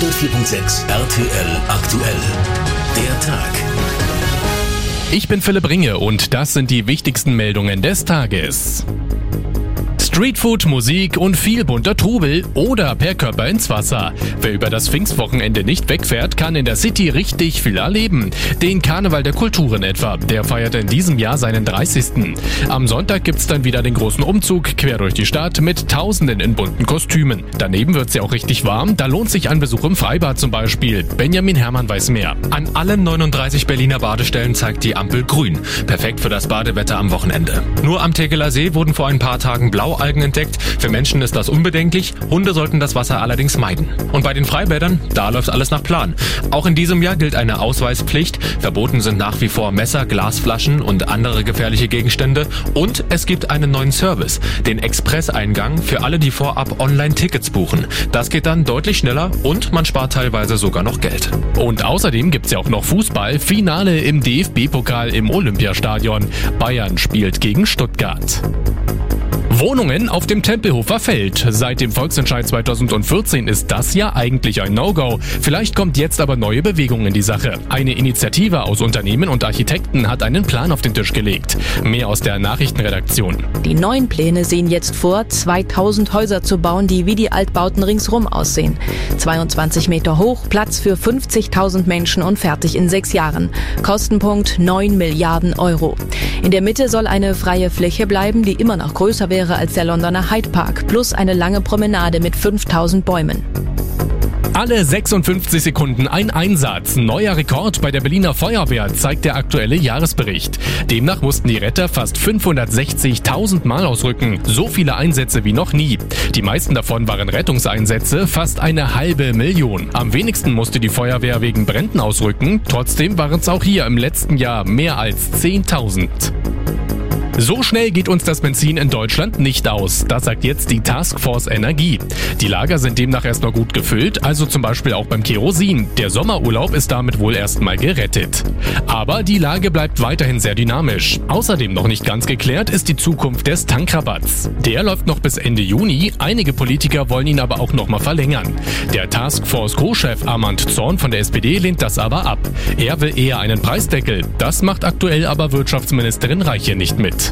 104.6 RTL aktuell. Der Tag. Ich bin Philipp Ringe und das sind die wichtigsten Meldungen des Tages. Streetfood, Musik und viel bunter Trubel oder per Körper ins Wasser. Wer über das Pfingstwochenende nicht wegfährt, kann in der City richtig viel erleben. Den Karneval der Kulturen etwa, der feiert in diesem Jahr seinen 30. Am Sonntag gibt's dann wieder den großen Umzug quer durch die Stadt mit Tausenden in bunten Kostümen. Daneben wird's ja auch richtig warm, da lohnt sich ein Besuch im Freibad zum Beispiel. Benjamin Herrmann weiß mehr. An allen 39 Berliner Badestellen zeigt die Ampel grün. Perfekt für das Badewetter am Wochenende. Nur am Tegeler See wurden vor ein paar Tagen Blaualgen entdeckt. Für Menschen ist das unbedenklich, Hunde sollten das Wasser allerdings meiden. Und bei den Freibädern, da läuft alles nach Plan. Auch in diesem Jahr gilt eine Ausweispflicht. Verboten sind nach wie vor Messer, Glasflaschen und andere gefährliche Gegenstände. Und es gibt einen neuen Service, den Expresseingang für alle, die vorab Online-Tickets buchen. Das geht dann deutlich schneller und man spart teilweise sogar noch Geld. Und außerdem gibt's ja auch noch Fußball. Finale im DFB-Pokal im Olympiastadion. Bayern spielt gegen Stuttgart. Wohnungen auf dem Tempelhofer Feld. Seit dem Volksentscheid 2014 ist das ja eigentlich ein No-Go. Vielleicht kommt jetzt aber neue Bewegung in die Sache. Eine Initiative aus Unternehmen und Architekten hat einen Plan auf den Tisch gelegt. Mehr aus der Nachrichtenredaktion. Die neuen Pläne sehen jetzt vor, 2000 Häuser zu bauen, die wie die Altbauten ringsrum aussehen. 22 Meter hoch, Platz für 50.000 Menschen und fertig in 6 Jahren. Kostenpunkt 9 Milliarden Euro. In der Mitte soll eine freie Fläche bleiben, die immer noch größer wäre als der Londoner Hyde Park, plus eine lange Promenade mit 5000 Bäumen. Alle 56 Sekunden ein Einsatz. Neuer Rekord bei der Berliner Feuerwehr, zeigt der aktuelle Jahresbericht. Demnach mussten die Retter fast 560.000 Mal ausrücken. So viele Einsätze wie noch nie. Die meisten davon waren Rettungseinsätze, fast 500.000. Am wenigsten musste die Feuerwehr wegen Bränden ausrücken. Trotzdem waren es auch hier im letzten Jahr mehr als 10.000. So schnell geht uns das Benzin in Deutschland nicht aus. Das sagt jetzt die Taskforce Energie. Die Lager sind demnach erstmal gut gefüllt, also zum Beispiel auch beim Kerosin. Der Sommerurlaub ist damit wohl erstmal gerettet. Aber die Lage bleibt weiterhin sehr dynamisch. Außerdem noch nicht ganz geklärt ist die Zukunft des Tankrabatts. Der läuft noch bis Ende Juni. Einige Politiker wollen ihn aber auch nochmal verlängern. Der Taskforce Co-Chef Armand Zorn von der SPD lehnt das aber ab. Er will eher einen Preisdeckel. Das macht aktuell aber Wirtschaftsministerin Reiche nicht mit.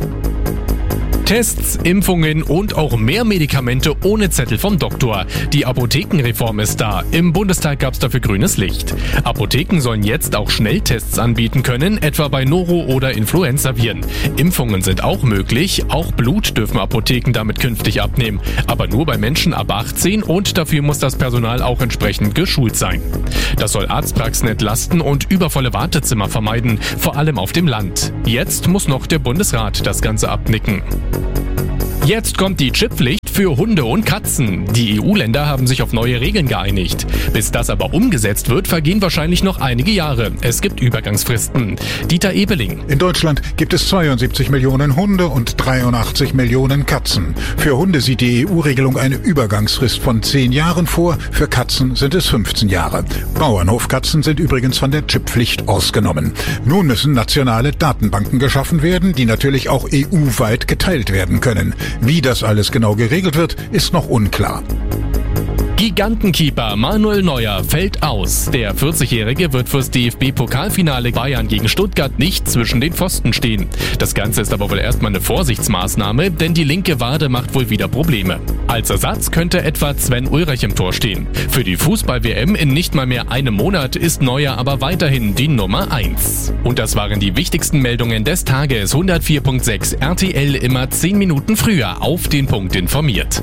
Tests, Impfungen und auch mehr Medikamente ohne Zettel vom Doktor. Die Apothekenreform ist da. Im Bundestag gab es dafür grünes Licht. Apotheken sollen jetzt auch Schnelltests anbieten können, etwa bei Noro- oder Influenzaviren. Impfungen sind auch möglich. Auch Blut dürfen Apotheken damit künftig abnehmen. Aber nur bei Menschen ab 18 und dafür muss das Personal auch entsprechend geschult sein. Das soll Arztpraxen entlasten und übervolle Wartezimmer vermeiden, vor allem auf dem Land. Jetzt muss noch der Bundesrat das Ganze abnicken. Jetzt kommt die Chipppflicht für Hunde und Katzen. Die EU-Länder haben sich auf neue Regeln geeinigt. Bis das aber umgesetzt wird, vergehen wahrscheinlich noch einige Jahre. Es gibt Übergangsfristen. Dieter Ebeling. In Deutschland gibt es 72 Millionen Hunde und 83 Millionen Katzen. Für Hunde sieht die EU-Regelung eine Übergangsfrist von 10 Jahren vor. Für Katzen sind es 15 Jahre. Bauernhofkatzen sind übrigens von der Chipppflicht ausgenommen. Nun müssen nationale Datenbanken geschaffen werden, die natürlich auch EU-weit geteilt werden können. Wie das alles genau geregelt wird, ist noch unklar. Gigantenkeeper Manuel Neuer fällt aus. Der 40-Jährige wird fürs DFB-Pokalfinale Bayern gegen Stuttgart nicht zwischen den Pfosten stehen. Das Ganze ist aber wohl erstmal eine Vorsichtsmaßnahme, denn die linke Wade macht wohl wieder Probleme. Als Ersatz könnte etwa Sven Ulreich im Tor stehen. Für die Fußball-WM in nicht mal mehr einem Monat ist Neuer aber weiterhin die Nummer 1. Und das waren die wichtigsten Meldungen des Tages. 104.6 RTL immer 10 Minuten früher auf den Punkt informiert.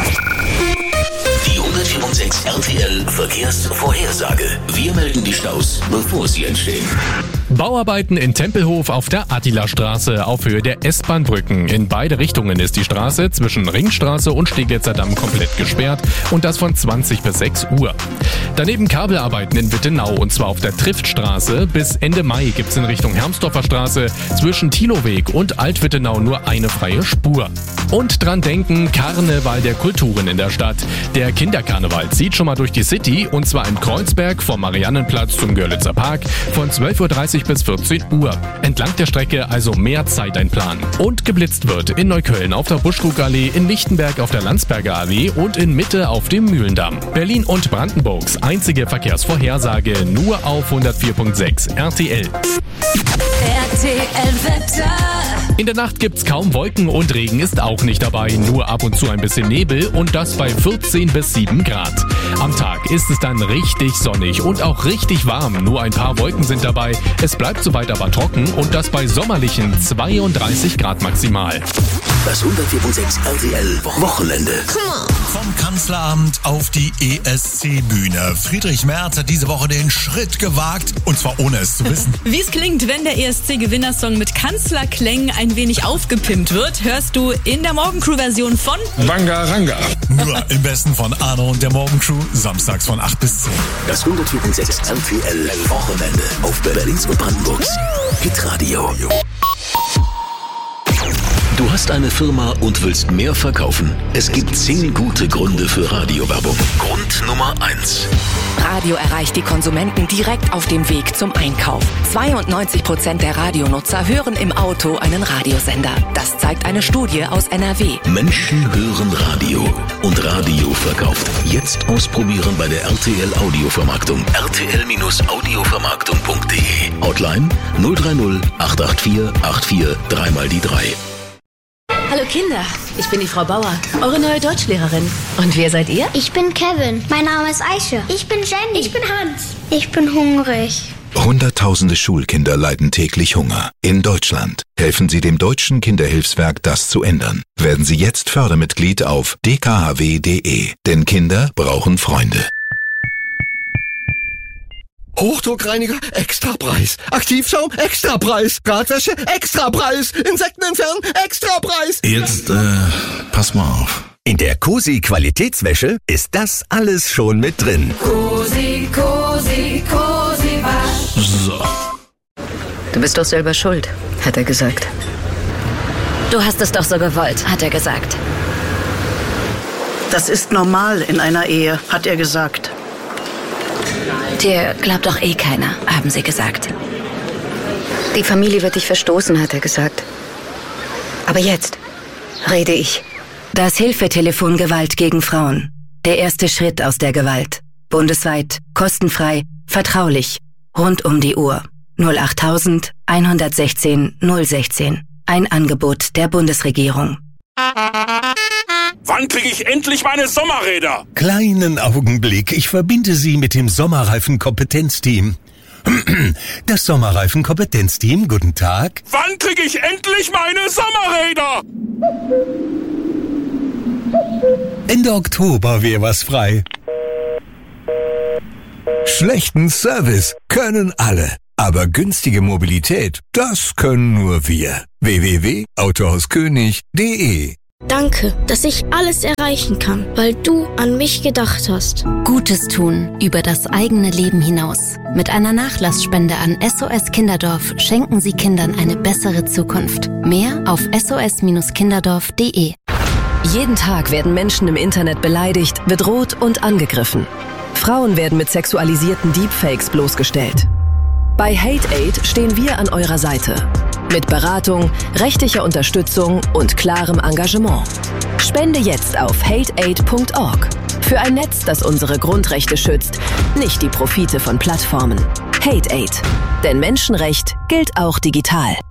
Die 104.6 RTL Verkehrsvorhersage. Wir melden die Staus, bevor sie entstehen. Bauarbeiten in Tempelhof auf der Attila-Straße auf Höhe der S-Bahn-Brücken. In beide Richtungen ist die Straße zwischen Ringstraße und Steglitzer Damm komplett gesperrt und das von 20 bis 6 Uhr. Daneben Kabelarbeiten in Wittenau und zwar auf der Triftstraße. Bis Ende Mai gibt's in Richtung Hermsdorfer Straße zwischen Thiloweg und Alt-Wittenau nur eine freie Spur. Und dran denken, Karneval der Kulturen in der Stadt. Der Kinderkarneval zieht schon mal durch die City und zwar in Kreuzberg vom Mariannenplatz zum Görlitzer Park von 12.30 Uhr bis 14 Uhr. Entlang der Strecke also mehr Zeit einplanen. Und geblitzt wird in Neukölln auf der Buschkrugallee, in Lichtenberg auf der Landsberger Allee und in Mitte auf dem Mühlendamm. Berlin und Brandenburgs einzige Verkehrsvorhersage nur auf 104.6 RTL. RTL Wetter. In der Nacht gibt's kaum Wolken und Regen ist auch nicht dabei, nur ab und zu ein bisschen Nebel und das bei 14 bis 7 Grad. Am Tag ist es dann richtig sonnig und auch richtig warm, nur ein paar Wolken sind dabei. Es bleibt soweit aber trocken und das bei sommerlichen 32 Grad maximal. Das 104.6 RTL Wochenende. Vom Kanzleramt auf die ESC-Bühne. Friedrich Merz hat diese Woche den Schritt gewagt, und zwar ohne es zu wissen. Wie es klingt, wenn der ESC-Gewinnersong mit Kanzlerklängen ein wenig aufgepimpt wird, hörst du in der Morgencrew-Version von Bangaranga. Nur im Besten von Arno und der Morgencrew, samstags von 8 bis 10. Das 104.6 RTL Wochenende auf Berlins und Brandenburgs Hitradio. Du hast eine Firma und willst mehr verkaufen? Es gibt 10 gute Gründe für Radiowerbung. Grund Nummer 1. Radio erreicht die Konsumenten direkt auf dem Weg zum Einkauf. 92% der Radionutzer hören im Auto einen Radiosender. Das zeigt eine Studie aus NRW. Menschen hören Radio und Radio verkauft. Jetzt ausprobieren bei der RTL Audiovermarktung. rtl-audiovermarktung.de. Hotline 030 884 84 3 die 3. Hallo Kinder, ich bin die Frau Bauer, eure neue Deutschlehrerin. Und wer seid ihr? Ich bin Kevin. Mein Name ist Aische. Ich bin Jenny. Ich bin Hans. Ich bin hungrig. Hunderttausende Schulkinder leiden täglich Hunger. In Deutschland. Helfen Sie dem Deutschen Kinderhilfswerk, das zu ändern. Werden Sie jetzt Fördermitglied auf dkhw.de. Denn Kinder brauchen Freunde. Hochdruckreiniger, Extrapreis. Aktivschaum, Extrapreis. Radwäsche, Extrapreis. Insekten entfernen, Extrapreis. Jetzt, pass mal auf. In der Cosi Qualitätswäsche ist das alles schon mit drin. Cosi, Cosi, Cosi Wasch. So. Du bist doch selber schuld, hat er gesagt. Du hast es doch so gewollt, hat er gesagt. Das ist normal in einer Ehe, hat er gesagt. Dir glaubt doch eh keiner, haben sie gesagt. Die Familie wird dich verstoßen, hat er gesagt. Aber jetzt rede ich. Das Hilfetelefon Gewalt gegen Frauen. Der erste Schritt aus der Gewalt. Bundesweit, kostenfrei, vertraulich, rund um die Uhr. 08000 116 016. Ein Angebot der Bundesregierung. Wann kriege ich endlich meine Sommerräder? Kleinen Augenblick, ich verbinde Sie mit dem Sommerreifen-Kompetenzteam. Das Sommerreifen-Kompetenzteam, guten Tag. Wann kriege ich endlich meine Sommerräder? Ende Oktober wäre was frei. Schlechten Service können alle, aber günstige Mobilität, das können nur wir. www.autohauskönig.de. Danke, dass ich alles erreichen kann, weil du an mich gedacht hast. Gutes tun über das eigene Leben hinaus. Mit einer Nachlassspende an SOS Kinderdorf schenken Sie Kindern eine bessere Zukunft. Mehr auf sos-kinderdorf.de. Jeden Tag werden Menschen im Internet beleidigt, bedroht und angegriffen. Frauen werden mit sexualisierten Deepfakes bloßgestellt. Bei HateAid stehen wir an eurer Seite. Mit Beratung, rechtlicher Unterstützung und klarem Engagement. Spende jetzt auf hateaid.org. Für ein Netz, das unsere Grundrechte schützt, nicht die Profite von Plattformen. HateAid. Denn Menschenrecht gilt auch digital.